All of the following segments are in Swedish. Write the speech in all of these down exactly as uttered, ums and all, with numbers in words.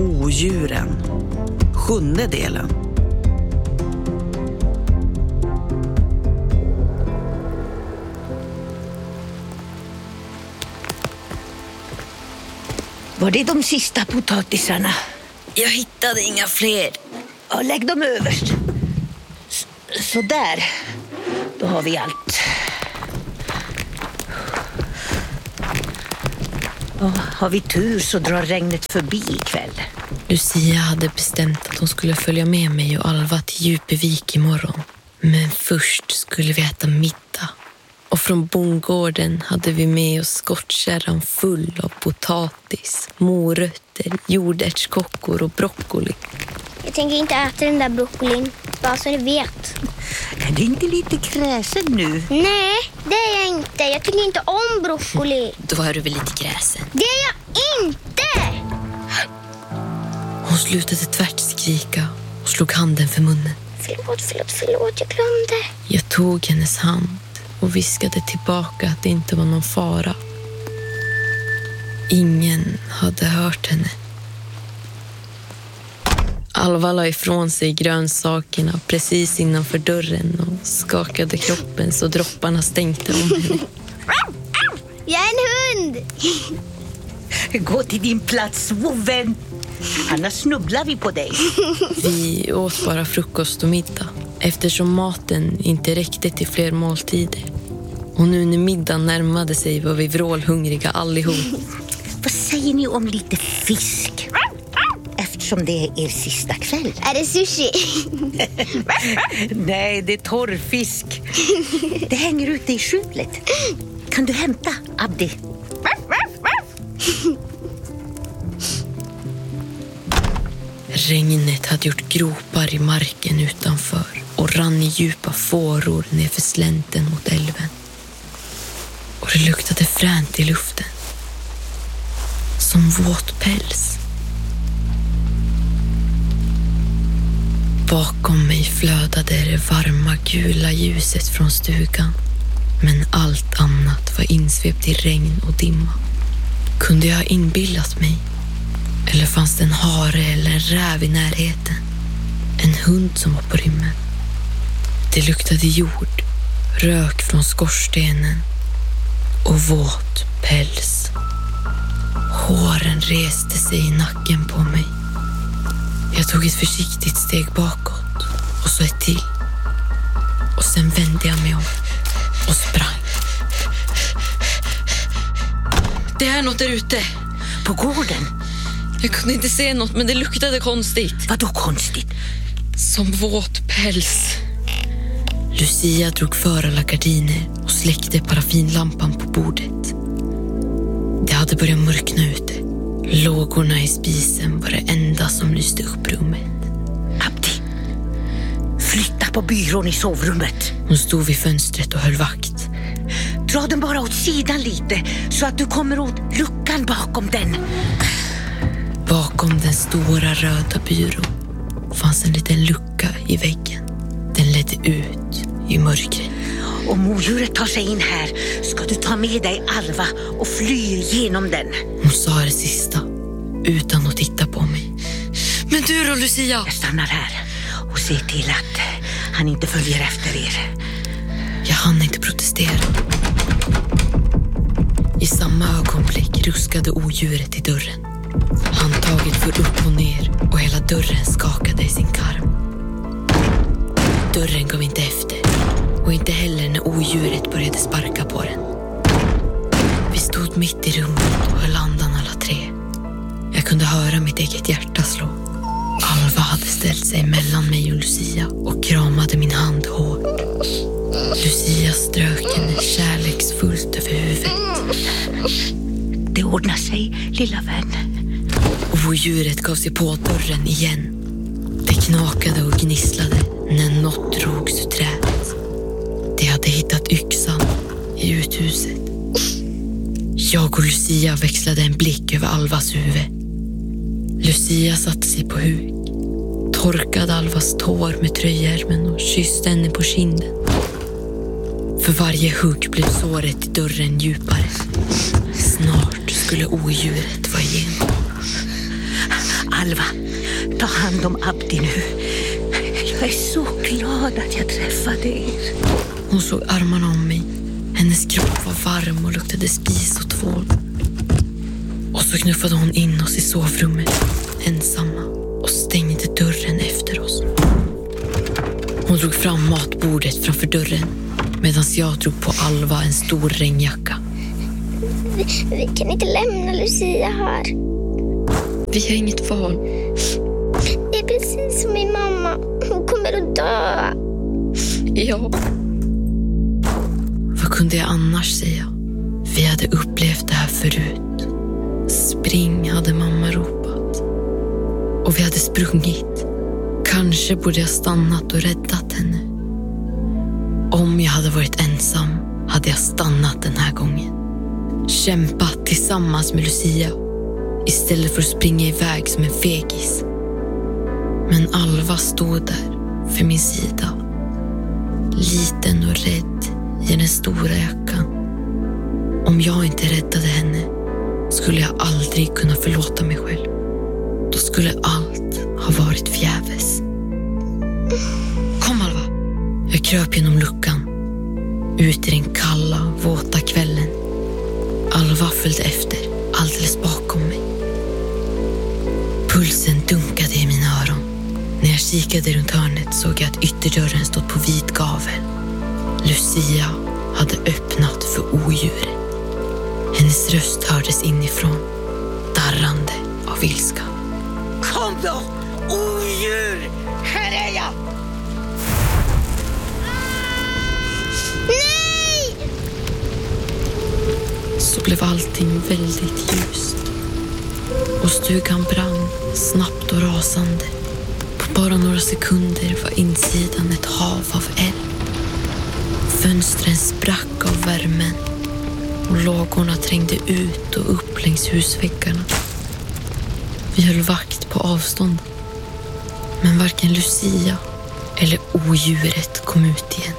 Odjuren. Sjunde delen. Var det de sista potatisarna? Jag hittade inga fler. Ja, lägg dem överst. S- så där. Då har vi allt. Ja, har vi tur så drar regnet förbi ikväll. Lucia hade bestämt att hon skulle följa med mig och Alva till Djupevik imorgon. Men först skulle vi äta middag. Och från bondgården hade vi med oss skottkärran full av potatis, morötter, jordärtskockor och broccoli. Jag tänker inte äta den där broccolin, bara så ni vet. Är du inte lite kräsen nu? Nej, det är jag inte. Jag tycker inte om broccoli. Då är du väl lite gräsen. Det är jag inte! Hon slutade tvärt skrika och slog handen för munnen. Förlåt, förlåt, förlåt. Jag glömde. Jag tog hennes hand och viskade tillbaka att det inte var någon fara. Ingen hade hört henne. Alva la ifrån sig grönsakerna precis innanför dörren och skakade kroppen så dropparna stänkte om henne. Jag är en hund! Gå till din plats, vovven. Annars snubblar vi på dig. Vi åt bara frukost och middag eftersom maten inte räckte till fler måltider. Och nu när middagen närmade sig var vi vrålhungriga allihop. Vad säger ni om lite fisk? Eftersom det är er sista kväll. Är det sushi? Nej, det är torrfisk. Det hänger ute i skjulet. Kan du hämta, Abdi? Regnet hade gjort gropar i marken utanför och rann i djupa fåror nerför slänten mot älven. Och det luktade fränt i luften. Som våt päls. Bakom mig flödade det varma gula ljuset från stugan. Men allt annat var insvept i regn och dimma. Kunde jag ha inbillat mig? Eller fanns det en hare eller en räv i närheten? En hund som var på rymmen. Det luktade jord, rök från skorstenen och våt päls. Håren reste sig i nacken på mig. Jag tog ett försiktigt steg bakåt och så ett till. Och sen vände jag mig om och sprang. Det är något där ute. På gården? Jag kunde inte se något, men det luktade konstigt. Vadå konstigt? Som våt päls. Lucia drog för alla gardiner och släckte paraffinlampan på bordet. Det hade börjat mörkna ute. Lågorna i spisen var det enda som lyste upp rummet. Abdi, flytta på byrån i sovrummet. Hon stod vid fönstret och höll vakt. Dra den bara åt sidan lite så att du kommer åt luckan bakom den. Bakom den stora röda byrån fanns en liten lucka i väggen. Den ledde ut i mörkret. Om odjuret tar sig in här ska du ta med dig Alva och fly genom den. Hon sa det sista utan att titta på mig. Men du då, Lucia? Jag stannar här och ser till att han inte följer efter er. Jag hann inte protestera. I samma ögonblick ruskade odjuret i dörren. Handtaget för upp och ner och hela dörren skakade i sin karm. Dörren gav inte efter och inte heller när odjuret började sparka på den. Vi stod mitt i rummet och höll andan alla tre. Jag kunde höra mitt eget hjärta slå. Alva hade ställt sig mellan mig och Lucia och kramade min hand hårt. Lucia strök henne kärleksfullt över huvudet. Det ordnar sig, lilla vän. Och odjuret gav sig på dörren igen. Det knakade och gnisslade när något drogs ur trädet. De hade hittat yxan i uthuset. Jag och Lucia växlade en blick över Alvas huvud. Lucia satte sig på huk, torkade Alvas tår med tröjärmen och kysste henne på kinden. För varje hugg blev såret i dörren djupare. Snart skulle odjuret vara igenom. Alva, ta hand om Abdi nu. Jag är så glad att jag träffade er. Hon slog armarna om mig. Hennes kropp var varm och luktade spis och tvål. Och så knuffade hon in oss i sovrummet, ensamma, och stängde dörren efter oss. Hon drog fram matbordet framför dörren medan jag drog på Alva en stor regnjacka. Vi, vi kan inte lämna Lucia här. Vi har inget val. Det är precis som min mamma. Hon kommer att dö. Ja. Vad kunde jag annars säga? Vi hade upplevt det här förut. Spring, hade mamma ropat. Och vi hade sprungit. Kanske borde jag stannat och räddat henne. Om jag hade varit ensam hade jag stannat den här gången. Kämpat tillsammans med Lucia istället för att springa iväg som en fegis. Men Alva stod där för min sida. Liten och rädd i den stora jackan. Om jag inte räddade henne skulle jag aldrig kunna förlåta mig själv. Då skulle allt ha varit förgäves. Kom Alva. Jag kröp genom luckan. Ut i den kalla, våta kvällen. Alva följde efter, alldeles bakom mig. Pulsen dunkade i mina öron. När jag kikade runt hörnet såg jag att ytterdörren stod på vid gavel. Lucia hade öppnat för odjuret. Hennes röst hördes inifrån, darrande av ilska. Kom då, odjur! Här är jag! Nej! Så blev allting väldigt ljust. Och stugan brann snabbt och rasande. På bara några sekunder var insidan ett hav av eld. Fönstren sprack av värmen och lågorna trängde ut och upp längs husväggarna. Vi höll vakt på avstånd. Men varken Lucia eller odjuret kom ut igen.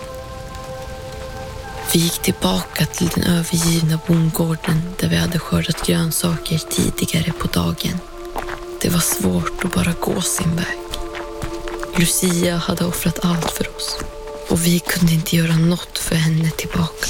Vi gick tillbaka till den övergivna bondgården där vi hade skördat grönsaker tidigare på dagen. Det var svårt att bara gå sin väg. Lucia hade offrat allt för oss och vi kunde inte göra något för henne tillbaka.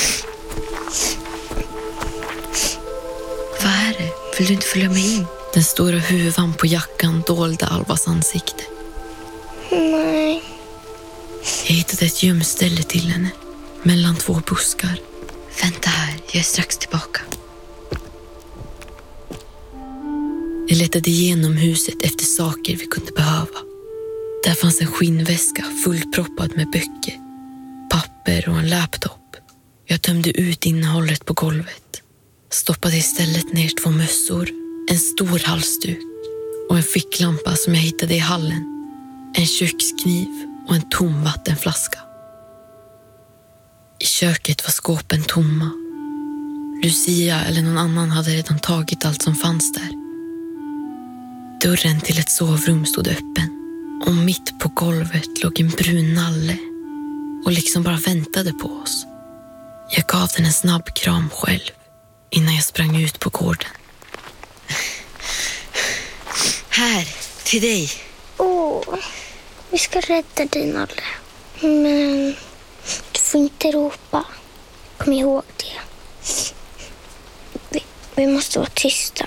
Vad är det? Vill du inte följa med in? Den stora huvan på jackan dolde Alvas ansikte. Nej. Jag hittade ett gömställe till henne, mellan två buskar. Vänta här, jag är strax tillbaka. Jag letade igenom huset efter saker vi kunde behöva. Där fanns en skinnväska fullproppad med böcker, papper och en laptop. Jag tömde ut innehållet på golvet. Stoppade istället ner två mössor, en stor halsduk och en ficklampa som jag hittade i hallen. En kökskniv och en tom vattenflaska. I köket var skåpen tomma. Lucia eller någon annan hade redan tagit allt som fanns där. Dörren till ett sovrum stod öppen och mitt på golvet låg en brun nalle och liksom bara väntade på oss. Jag gav den en snabb kram själv innan jag sprang ut på gården. Här, till dig. Åh, vi ska rädda dig, Nalle. Men du får inte ropa. Kom ihåg det. Vi, vi måste vara tysta.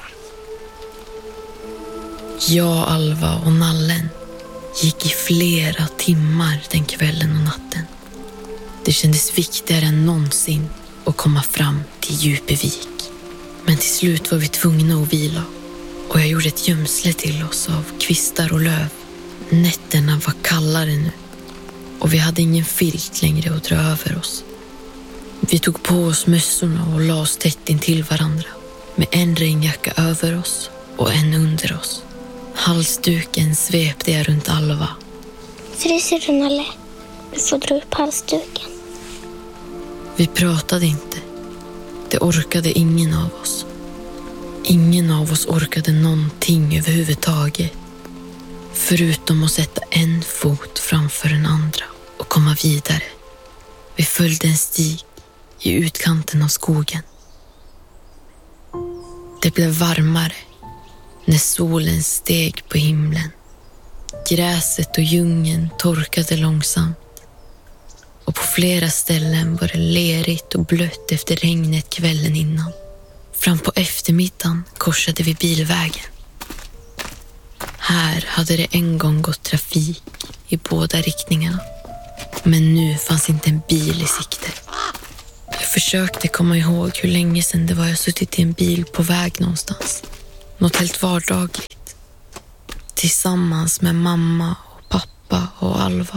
Jag, Alva och Nallen gick i flera timmar den kvällen och natten. Det kändes viktigare än någonsin att komma fram till Djupevik. Men till slut var vi tvungna att vila. Och jag gjorde ett gömsle till oss av kvistar och löv. Nätterna var kallare nu. Och vi hade ingen filt längre att dra över oss. Vi tog på oss mössorna och la oss tätt in till varandra. Med en regnjacka över oss och en under oss. Halsduken svepte jag runt Alva. Fryser du, Nalle? Du får dra upp halsduken. Vi pratade inte. Det orkade ingen av oss. Ingen av oss orkade någonting överhuvudtaget. Förutom att sätta en fot framför den andra och komma vidare. Vi följde en stig i utkanten av skogen. Det blev varmare. när solen steg på himlen. Gräset och djungeln torkade långsamt. Och på flera ställen var det lerigt och blött efter regnet kvällen innan. Fram på eftermiddagen korsade vi bilvägen. Här hade det en gång gått trafik i båda riktningarna. Men nu fanns inte en bil i sikte. Jag försökte komma ihåg hur länge sedan det var jag suttit i en bil på väg någonstans. Något helt vardagligt. Tillsammans med mamma och pappa och Alva.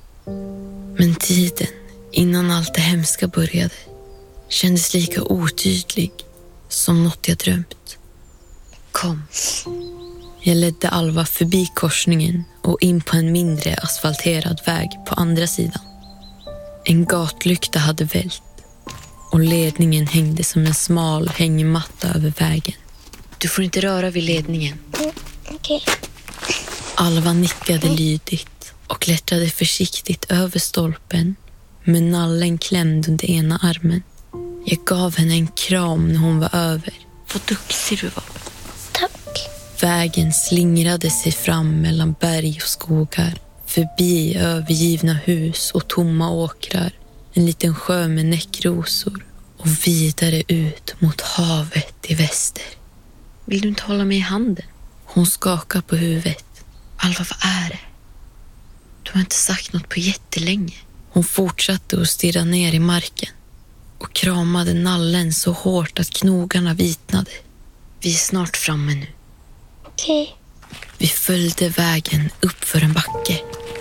Men tiden innan allt det hemska började kändes lika otydlig som något jag drömt. Kom. Jag ledde Alva förbi korsningen och in på en mindre asfalterad väg på andra sidan. En gatlykta hade vält och ledningen hängde som en smal hängmatta över vägen. Du får inte röra vid ledningen. Mm, okej. Okay. Alva nickade lydigt och klättrade försiktigt över stolpen med nallen klämd under ena armen. Jag gav henne en kram när hon var över. Vad duktig du var. Tack. Vägen slingrade sig fram mellan berg och skogar, förbi övergivna hus och tomma åkrar, en liten sjö med näckrosor och vidare ut mot havet i väster. Vill du inte hålla mig i handen? Hon skakade på huvudet. Alva, vad är det? Du har inte sagt något på jättelänge. Hon fortsatte att stirra ner i marken och kramade nallen så hårt att knogarna vitnade. Vi är snart framme nu. Okej. Okay. Vi följde vägen upp för en backe.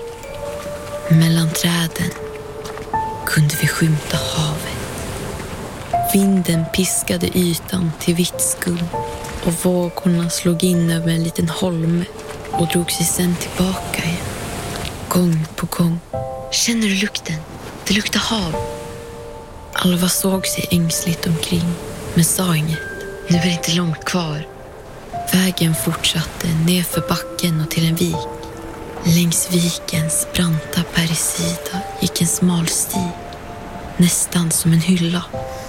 Mellan träden kunde vi skymta havet. Vinden piskade ytan till vitt skum och vågorna slog in över en liten holme och drog sig sen tillbaka igen. Gång på gång. Känner du lukten? Det luktar hav. Alva såg sig ängsligt omkring men sa inget. Nu är det inte långt kvar. Vägen fortsatte ner för backen och till en vik. Längs vikens branta bergssida gick en smal stig, nästan som en hylla.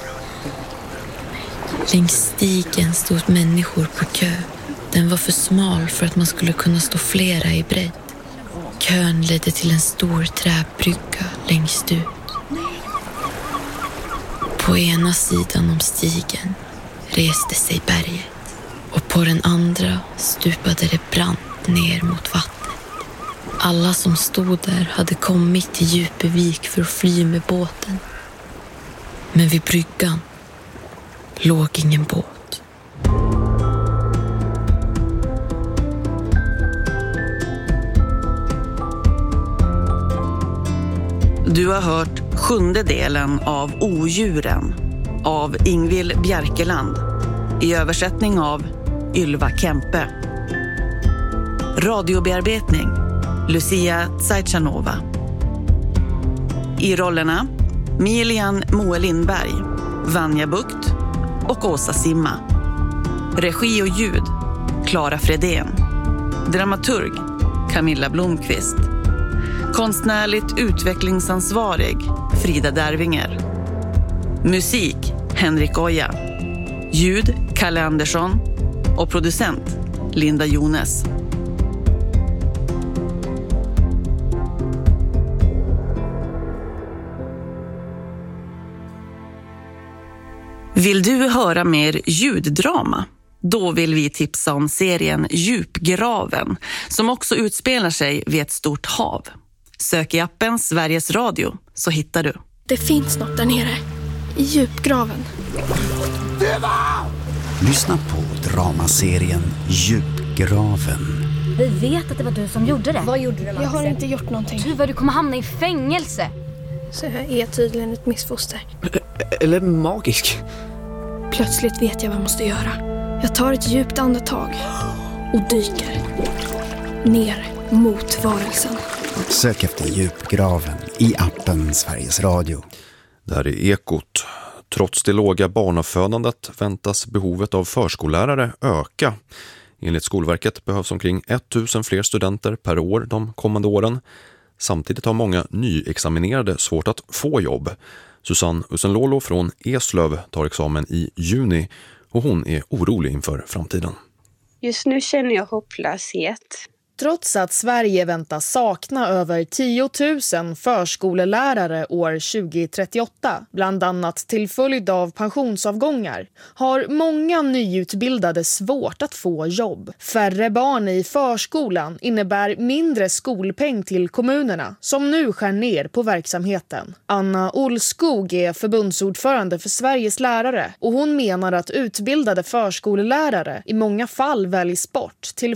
Längs stigen stod människor på kö. Den var för smal för att man skulle kunna stå flera i bredd. Kön ledde till en stor träbrygga längst ut. På ena sidan om stigen reste sig berget och på den andra stupade det brant ner mot vattnet. Alla som stod där hade kommit till Djupevik för att fly med båten. Men vid bryggan låg ingen båt. Du har hört sjunde delen av Odjuren av Ingvild Bjerkeland i översättning av Ylva Kempe. Radiobearbetning Lucia Tsajchanova. I rollerna Milian Moe Lindberg, Vanja Bukt och Åsa Simma. Regi och ljud Clara Fredén. Dramaturg Camilla Blomqvist. Konstnärligt utvecklingsansvarig Frida Dervinger. Musik Henrik Oja. Ljud Kalle Andersson och producent Linda Jones. Vill du höra mer ljuddrama? Då vill vi tipsa om serien Djupgraven som också utspelar sig vid ett stort hav. Sök i appen Sveriges Radio så hittar du. Det finns något där nere, i djupgraven. Lyssna på dramaserien Djupgraven. Vi vet att det var du som gjorde det. Vad gjorde du, Max? Jag har inte gjort någonting. Tuva, du kommer hamna i fängelse. Så jag är tydligen ett missfoster. Eller magisk. Plötsligt vet jag vad jag måste göra. Jag tar ett djupt andetag och dyker ner mot varelsen. Sök efter Djupgraven i appen Sveriges Radio. Det här är Ekot. Trots det låga barnafödandet väntas behovet av förskollärare öka. Enligt Skolverket behövs omkring tusen fler studenter per år de kommande åren. Samtidigt har många nyexaminerade svårt att få jobb. Susanne Usenlolo från Eslöv tar examen i juni och hon är orolig inför framtiden. Just nu känner jag hopplöshet. Trots att Sverige väntas sakna över tio tusen förskolelärare år tjugo trettioåtta, bland annat till följd av pensionsavgångar, har många nyutbildade svårt att få jobb. Färre barn i förskolan innebär mindre skolpeng till kommunerna som nu skär ner på verksamheten. Anna Olskog är förbundsordförande för Sveriges lärare och hon menar att utbildade förskolelärare i många fall väljs bort till